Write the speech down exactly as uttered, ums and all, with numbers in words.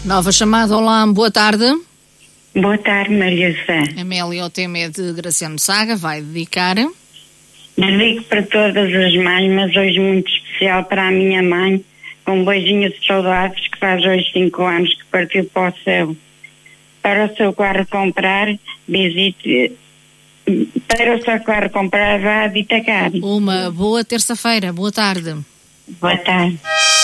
Nova chamada, olá, boa tarde. Boa tarde, Maria José. Amélia, o tema é de Graciano Saga, vai dedicar. Dedico para todas as mães, mas hoje muito especial para a minha mãe, com um beijinho de saudades, que faz hoje cinco anos que partiu para o céu. Para o seu carro comprar, visite... Para o seu carro comprar, vá a Vitacar. Uma boa terça-feira, boa tarde. Boa tarde.